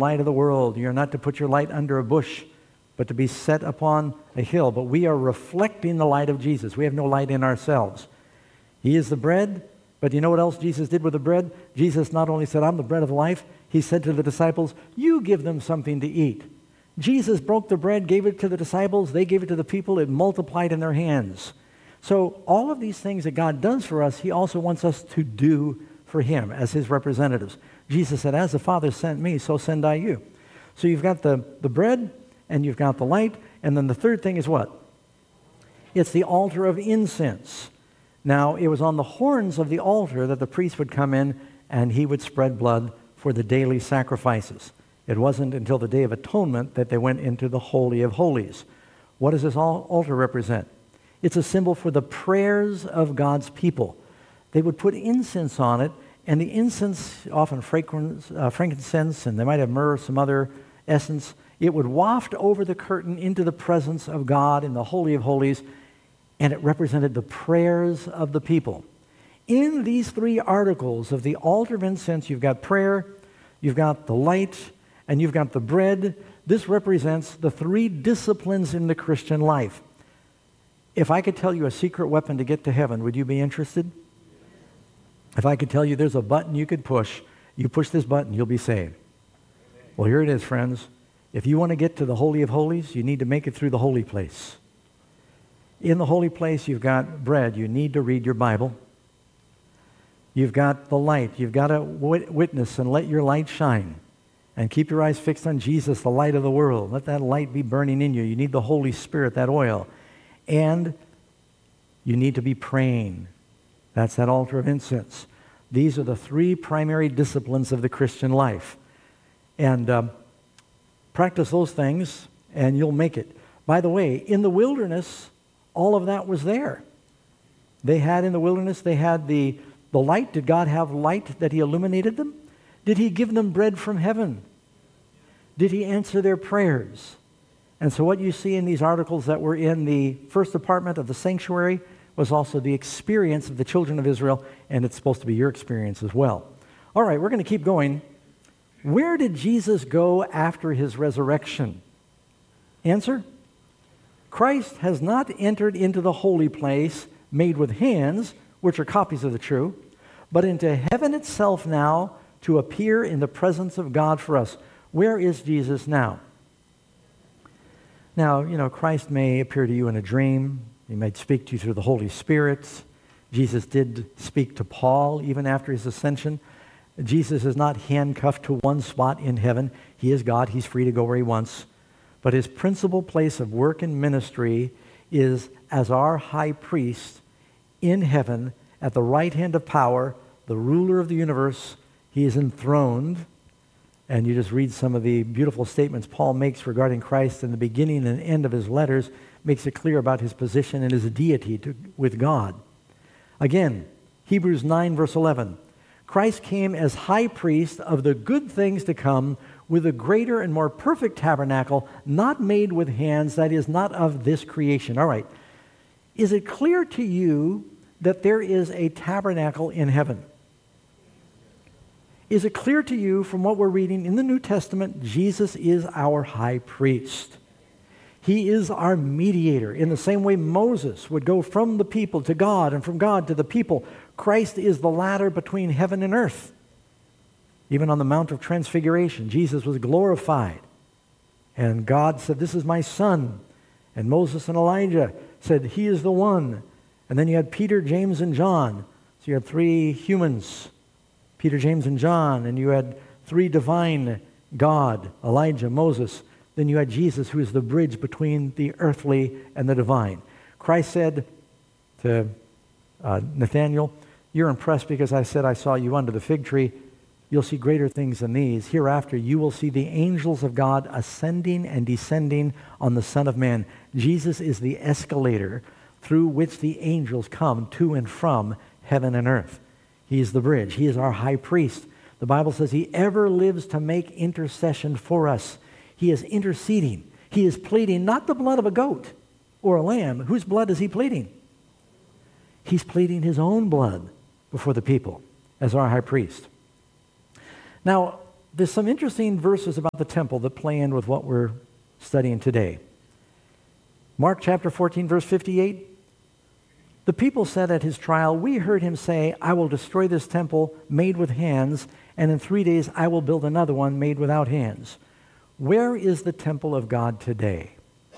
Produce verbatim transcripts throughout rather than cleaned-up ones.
light of the world. You're not to put your light under a bush, but to be set upon a hill. But we are reflecting the light of Jesus. We have no light in ourselves. He is the bread, but you know what else Jesus did with the bread? Jesus not only said, I'm the bread of life, he said to the disciples, you give them something to eat. Jesus broke the bread, gave it to the disciples, they gave it to the people, it multiplied in their hands. So all of these things that God does for us, he also wants us to do for him as his representatives. Jesus said, as the Father sent me, so send I you. So you've got the, the bread, and you've got the light, and then the third thing is what? It's the altar of incense. Now, it was on the horns of the altar that the priest would come in, and he would spread blood for the daily sacrifices. It wasn't until the Day of Atonement that they went into the Holy of Holies. What does this altar represent? It's a symbol for the prayers of God's people. They would put incense on it, and the incense, often frankincense, and they might have myrrh or some other essence, it would waft over the curtain into the presence of God in the Holy of Holies, and it represented the prayers of the people. In these three articles of the altar of incense, you've got prayer, you've got the light, and you've got the bread. This represents the three disciplines in the Christian life. If I could tell you a secret weapon to get to heaven, would you be interested? If I could tell you there's a button you could push, you push this button, you'll be saved. Well, here it is, friends. If you want to get to the Holy of Holies, you need to make it through the holy place. In the holy place, you've got bread. You need to read your Bible. You've got the light. You've got to witness and let your light shine. And keep your eyes fixed on Jesus, the light of the world. Let that light be burning in you. You need the Holy Spirit, that oil. And you need to be praying. That's that altar of incense. These are the three primary disciplines of the Christian life. And um, practice those things, and you'll make it. By the way, in the wilderness, all of that was there. They had in the wilderness, they had the, the light. Did God have light that he illuminated them? Did he give them bread from heaven? Did he answer their prayers? And so what you see in these articles that were in the first department of the sanctuary was also the experience of the children of Israel, and it's supposed to be your experience as well. All right, we're going to keep going. Where did Jesus go after his resurrection? Answer? Christ has not entered into the holy place made with hands, which are copies of the true, but into heaven itself now to appear in the presence of God for us. Where is Jesus now? Now, you know, Christ may appear to you in a dream. He might speak to you through the Holy Spirit. Jesus did speak to Paul even after his ascension. Jesus is not handcuffed to one spot in heaven. He is God. He's free to go where he wants. But his principal place of work and ministry is as our high priest in heaven at the right hand of power, the ruler of the universe. He is enthroned. And you just read some of the beautiful statements Paul makes regarding Christ in the beginning and end of his letters, makes it clear about his position and his deity to, with God. Again, Hebrews nine, verse eleven. Christ came as high priest of the good things to come with a greater and more perfect tabernacle, not made with hands, that is, not of this creation. All right. Is it clear to you that there is a tabernacle in heaven? Is it clear to you from what we're reading in the New Testament, Jesus is our high priest? He is our mediator. In the same way Moses would go from the people to God and from God to the people, Christ is the ladder between heaven and earth. Even on the Mount of Transfiguration, Jesus was glorified. And God said, this is my son. And Moses and Elijah said, he is the one. And then you had Peter, James, and John. So you had three humans, Peter, James, and John. And you had three divine, God, Elijah, Moses. Then you had Jesus, who is the bridge between the earthly and the divine. Christ said to uh, Nathanael, you're impressed because I said I saw you under the fig tree. You'll see greater things than these. Hereafter you will see the angels of God ascending and descending on the Son of Man. Jesus is the escalator through which the angels come to and from heaven and earth. He is the bridge. He is our high priest. The Bible says he ever lives to make intercession for us. He is interceding. He is pleading not the blood of a goat or a lamb. Whose blood is he pleading? He's pleading his own blood before the people as our high priest. Now, there's some interesting verses about the temple that play in with what we're studying today. Mark chapter fourteen, verse fifty-eight. The people said at his trial, "We heard him say, 'I will destroy this temple made with hands, and in three days I will build another one made without hands.'" Where is the temple of God today?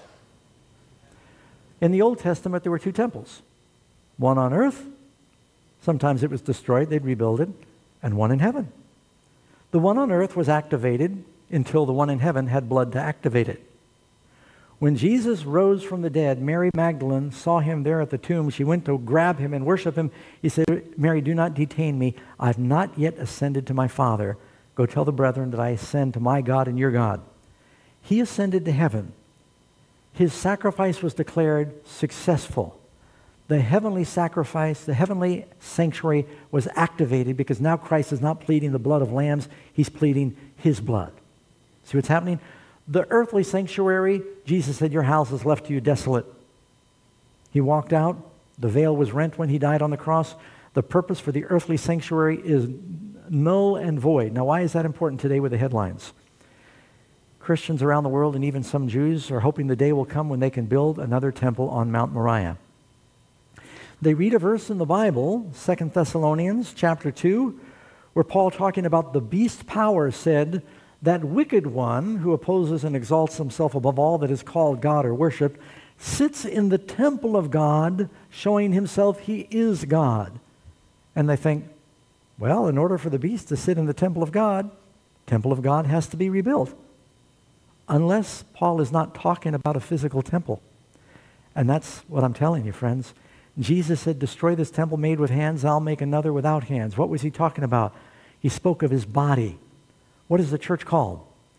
In the Old Testament, there were two temples. One on earth, sometimes it was destroyed, they'd rebuild it, and one in heaven. The one on earth was activated until the one in heaven had blood to activate it. When Jesus rose from the dead, Mary Magdalene saw him there at the tomb. She went to grab him and worship him. He said, "Mary, do not detain me. I've not yet ascended to my Father. Go tell the brethren that I ascend to my God and your God." He ascended to heaven. His sacrifice was declared successful. The heavenly sacrifice, the heavenly sanctuary was activated because now Christ is not pleading the blood of lambs, he's pleading his blood. See what's happening? The earthly sanctuary, Jesus said, "Your house is left to you desolate." He walked out. The veil was rent when he died on the cross. The purpose for the earthly sanctuary is null and void. Now, why is that important today with the headlines? Christians around the world and even some Jews are hoping the day will come when they can build another temple on Mount Moriah. They read a verse in the Bible, Second Thessalonians chapter two, where Paul, talking about the beast power, said, "That wicked one who opposes and exalts himself above all that is called God or worshipped sits in the temple of God, showing himself he is God." And they think, well, in order for the beast to sit in the temple of God, temple of God has to be rebuilt. Unless Paul is not talking about a physical temple. And that's what I'm telling you, friends. Jesus said, "Destroy this temple made with hands, I'll make another without hands." What was he talking about? He spoke of his body. What is the church called?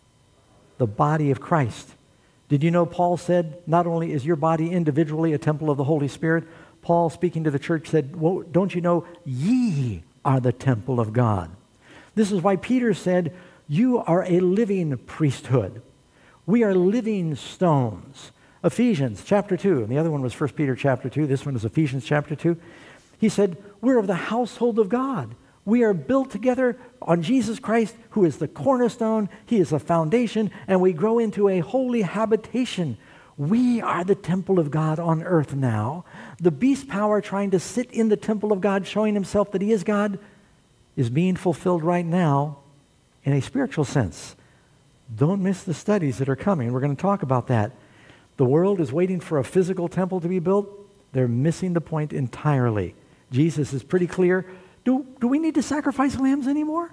The body of Christ. Did you know Paul said, not only is your body individually a temple of the Holy Spirit, Paul, speaking to the church, said, well, don't you know ye are the temple of God? This is why Peter said, you are a living priesthood. We are living stones. Ephesians chapter two, and the other one was First Peter chapter two. This one is Ephesians chapter two. He said, we're of the household of God. We are built together on Jesus Christ, who is the cornerstone. He is the foundation, and we grow into a holy habitation. We are the temple of God on earth now. The beast power trying to sit in the temple of God, showing himself that he is God, is being fulfilled right now in a spiritual sense. Don't miss the studies that are coming. We're going to talk about that. The world is waiting for a physical temple to be built. They're missing the point entirely. Jesus is pretty clear. Do, do we need to sacrifice lambs anymore?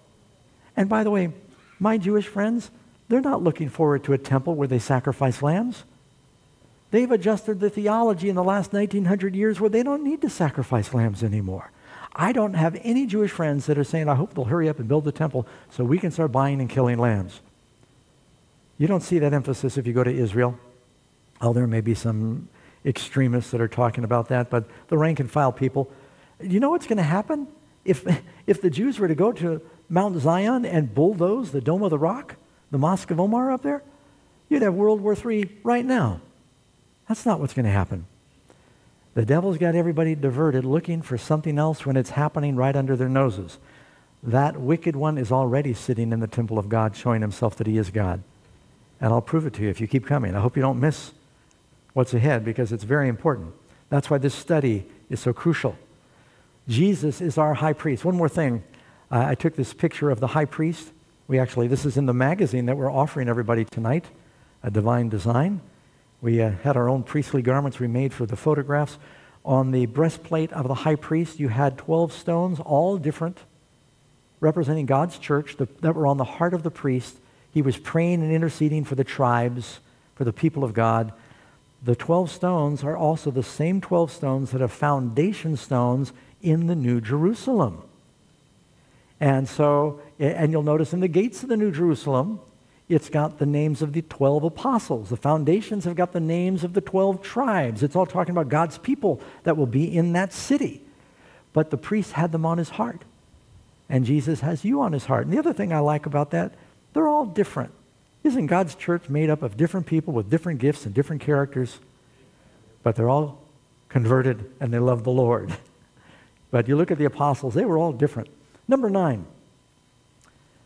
And by the way, my Jewish friends, they're not looking forward to a temple where they sacrifice lambs. They've adjusted the theology in the last nineteen hundred years where they don't need to sacrifice lambs anymore. I don't have any Jewish friends that are saying, I hope they'll hurry up and build the temple so we can start buying and killing lambs. You don't see that emphasis if you go to Israel. Oh, there may be some extremists that are talking about that, but the rank and file people, you know what's going to happen? If, if the Jews were to go to Mount Zion and bulldoze the Dome of the Rock, the Mosque of Omar up there, you'd have World War Three right now. That's not what's going to happen. The devil's got everybody diverted looking for something else when it's happening right under their noses. That wicked one is already sitting in the temple of God, showing himself that he is God. And I'll prove it to you if you keep coming. I hope you don't miss what's ahead because it's very important. That's why this study is so crucial. Jesus is our high priest. One more thing. Uh, I took this picture of the high priest. We actually, this is in the magazine that we're offering everybody tonight, A Divine Design. We uh, had our own priestly garments we made for the photographs. On the breastplate of the high priest, you had twelve stones, all different, representing God's church, the, that were on the heart of the priest. He was praying and interceding for the tribes, for the people of God. The twelve stones are also the same twelve stones that are foundation stones in the New Jerusalem. And so, and you'll notice in the gates of the New Jerusalem, it's got the names of the twelve apostles. The foundations have got the names of the twelve tribes. It's all talking about God's people that will be in that city. But the priest had them on his heart. And Jesus has you on his heart. And the other thing I like about that, they're all different. Isn't God's church made up of different people with different gifts and different characters? But they're all converted and they love the Lord. But you look at the apostles, they were all different. Number nine.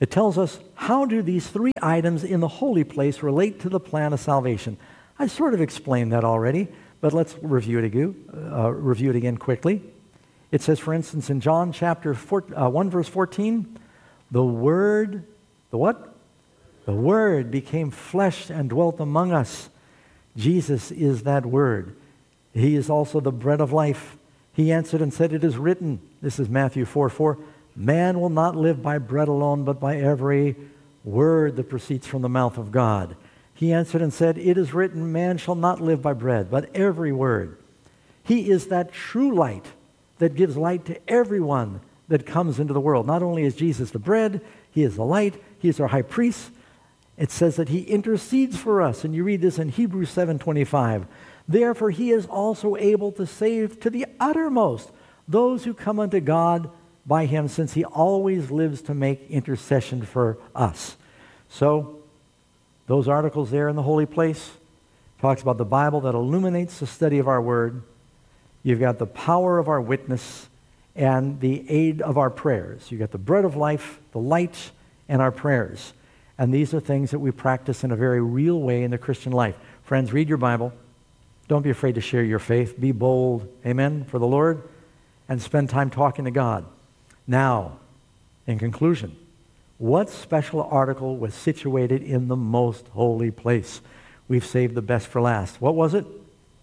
It tells us, how do these three items in the holy place relate to the plan of salvation? I sort of explained that already, but let's review it again, uh, review it again quickly. It says, for instance, in John chapter four, uh, one, verse fourteen, the Word, the what? The Word became flesh and dwelt among us. Jesus is that Word. He is also the bread of life. He answered and said, it is written, this is Matthew four four, man will not live by bread alone, but by every word that proceeds from the mouth of God. He answered and said, it is written, man shall not live by bread, but every word. He is that true light that gives light to everyone that comes into the world. Not only is Jesus the bread, he is the light, he is our high priest. It says that he intercedes for us, and you read this in Hebrews seven twenty-five. Therefore he is also able to save to the uttermost those who come unto God by him, since he always lives to make intercession for us. So, those articles there in the holy place talks about the Bible that illuminates the study of our word. You've got the power of our witness and the aid of our prayers. You've got the bread of life, the light, and our prayers. And these are things that we practice in a very real way in the Christian life. Friends, read your Bible. Don't be afraid to share your faith. Be bold, amen, for the Lord, and spend time talking to God. Now, in conclusion, what special article was situated in the most holy place? We've saved the best for last. What was it?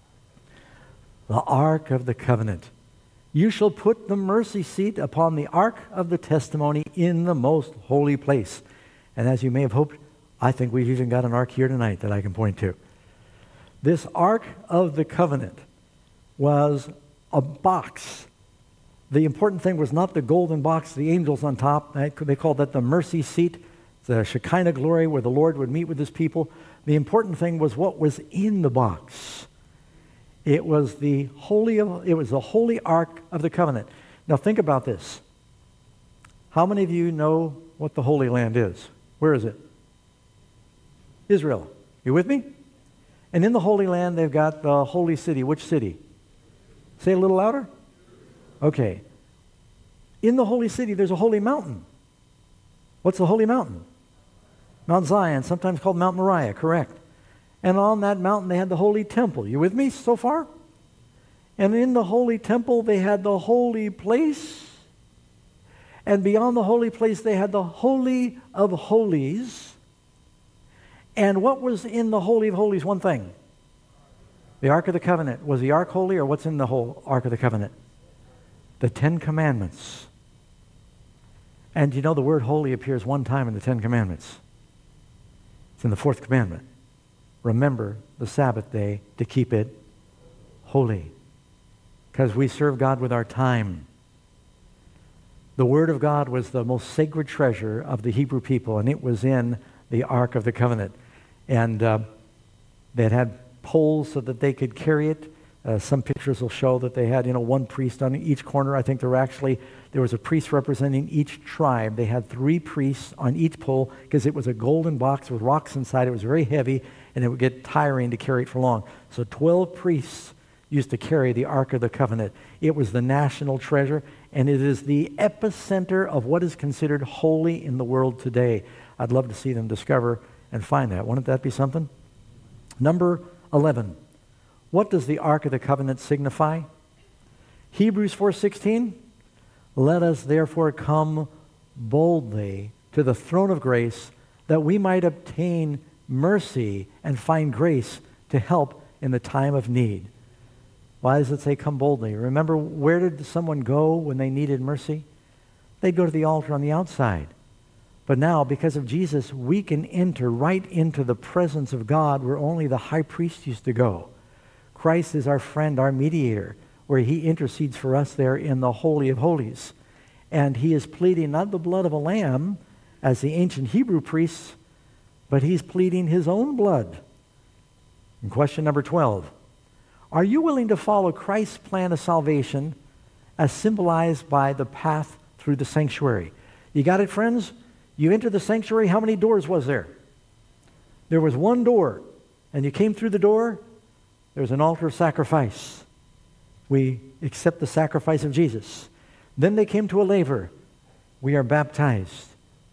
The Ark of the Covenant. You shall put the mercy seat upon the Ark of the Testimony in the most holy place. And as you may have hoped, I think we've even got an ark here tonight that I can point to. This Ark of the Covenant was a box. The important thing was not the golden box, the angels on top. They called that the mercy seat, the Shekinah glory where the Lord would meet with his people. The important thing was what was in the box. It was the holy of, it was the holy Ark of the Covenant. Now think about this. How many of you know what the Holy Land is? Where is it? Israel. You with me? And in the Holy Land, they've got the holy city. Which city? Say it a little louder. Okay. In the holy city, there's a holy mountain. What's the holy mountain? Mount Zion, sometimes called Mount Moriah, correct. And on that mountain, they had the holy temple. You with me so far? And in the holy temple, they had the holy place. And beyond the holy place, they had the Holy of Holies. And what was in the Holy of Holies? One thing. The Ark of the Covenant. Was the Ark holy, or what's in the whole Ark of the Covenant? The Ten Commandments. And you know the word holy appears one time in the Ten Commandments. It's in the fourth commandment. Remember the Sabbath day to keep it holy. Because we serve God with our time. The Word of God was the most sacred treasure of the Hebrew people, and it was in the Ark of the Covenant. And uh, they had poles so that they could carry it. Uh, some pictures will show that they had, you know, one priest on each corner. I think there were actually, there was a priest representing each tribe. They had three priests on each pole because it was a golden box with rocks inside. It was very heavy, and it would get tiring to carry it for long. So twelve priests used to carry the Ark of the Covenant. It was the national treasure, and it is the epicenter of what is considered holy in the world today. I'd love to see them discover and find that. Wouldn't that be something? Number eleven. What does the Ark of the Covenant signify? Hebrews four sixteen. Let us therefore come boldly to the throne of grace, that we might obtain mercy and find grace to help in the time of need. Why does it say come boldly? Remember, where did someone go when they needed mercy? They'd go to the altar on the outside. But now, because of Jesus, we can enter right into the presence of God where only the high priest used to go. Christ is our friend, our mediator, where he intercedes for us there in the Holy of Holies. And he is pleading not the blood of a lamb, as the ancient Hebrew priests, but he's pleading his own blood. And question number twelve. Are you willing to follow Christ's plan of salvation as symbolized by the path through the sanctuary? You got it, friends? You entered the sanctuary, how many doors was there? There was one door, and you came through the door, there's an altar of sacrifice. We accept the sacrifice of Jesus. Then they came to a laver. We are baptized.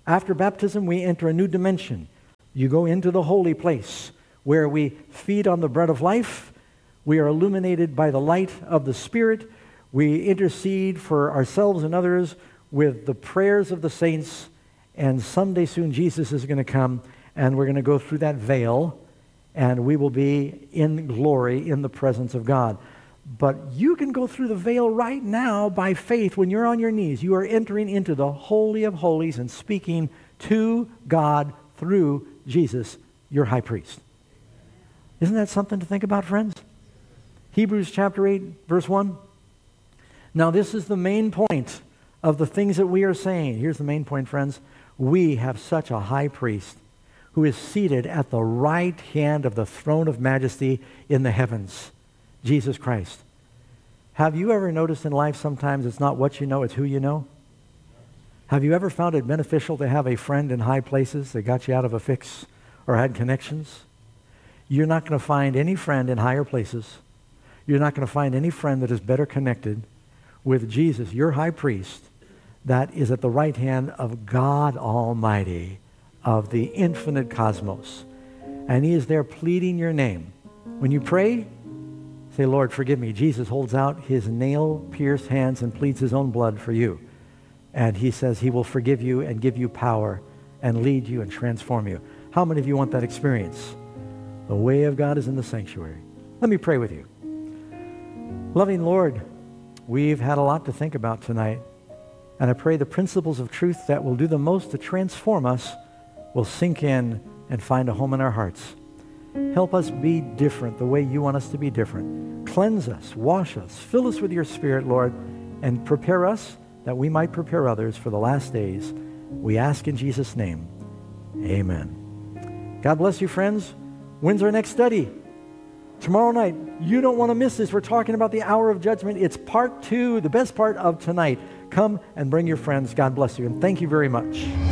After baptism, we enter a new dimension. You go into the holy place where we feed on the bread of life. We are illuminated by the light of the Spirit. We intercede for ourselves and others with the prayers of the saints. And someday soon Jesus is going to come, and we're going to go through that veil, and we will be in glory in the presence of God. But you can go through the veil right now by faith when you're on your knees. You are entering into the Holy of Holies and speaking to God through Jesus, your high priest. Isn't that something to think about, friends? Hebrews chapter eight, verse one. Now this is the main point of the things that we are saying. Here's the main point, friends. We have such a high priest who is seated at the right hand of the throne of majesty in the heavens, Jesus Christ. Have you ever noticed in life sometimes it's not what you know, it's who you know? Have you ever found it beneficial to have a friend in high places that got you out of a fix or had connections? You're not going to find any friend in higher places. You're not going to find any friend that is better connected with Jesus, your high priest, that is at the right hand of God Almighty, of the infinite cosmos. And he is there pleading your name. When you pray, say, Lord, forgive me. Jesus holds out his nail-pierced hands and pleads his own blood for you. And he says he will forgive you and give you power and lead you and transform you. How many of you want that experience? The way of God is in the sanctuary. Let me pray with you. Loving Lord, we've had a lot to think about tonight. And I pray the principles of truth that will do the most to transform us will sink in and find a home in our hearts. Help us be different the way you want us to be different. Cleanse us, wash us, fill us with your Spirit, Lord, and prepare us that we might prepare others for the last days. We ask in Jesus' name, amen. God bless you, friends. When's our next study? Tomorrow night. You don't want to miss this. We're talking about the hour of judgment. It's part two, the best part of tonight. Come and bring your friends. God bless you, and thank you very much.